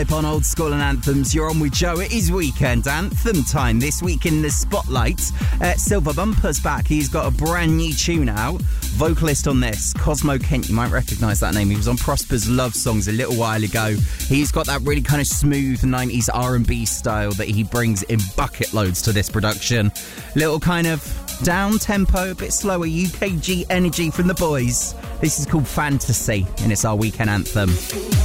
On Old School and Anthems, you're on with Joe. It is weekend anthem time. This week in the spotlight, Silver Bumper's back. He's got a brand new tune out. Vocalist on this, Cosmo Kent. You might recognise that name. He was on Prosper's Love Songs a little while ago. He's got that really kind of smooth 90s R&B style that he brings in bucket loads to this production. Little kind of down tempo, a bit slower UKG energy from the boys. This is called Fantasy, and it's our weekend anthem.